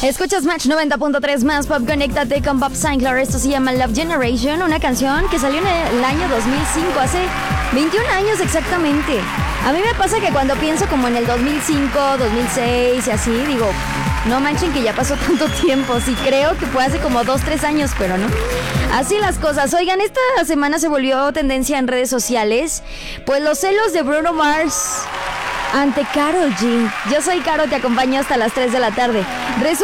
Escuchas Match 90.3 más Pop. Conéctate con Bob Sinclair. Esto se llama Love Generation, una canción que salió en el año 2005, hace 21 años exactamente. A mí me pasa que cuando pienso como en el 2005, 2006 y así, digo, no manchen que ya pasó tanto tiempo. Sí creo que fue hace como 2-3 años, pero no. Así las cosas. Oigan, esta semana se volvió tendencia en redes sociales, pues los celos de Bruno Mars ante Karol G. Yo soy Caro, te acompaño hasta las 3 de la tarde.